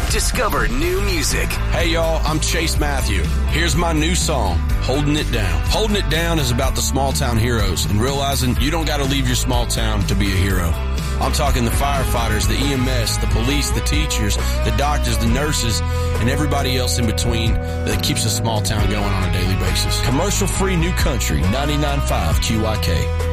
Discover new music. Hey y'all, I'm Chase Matthew. Here's my new song, Holding It Down. Holding It Down is about the small town heroes and realizing you don't got to leave your small town to be a hero. I'm talking the firefighters, the EMS, the police, the teachers, the doctors, the nurses, and everybody else in between that keeps a small town going on a daily basis. Commercial-free new country, 99.5 QYK.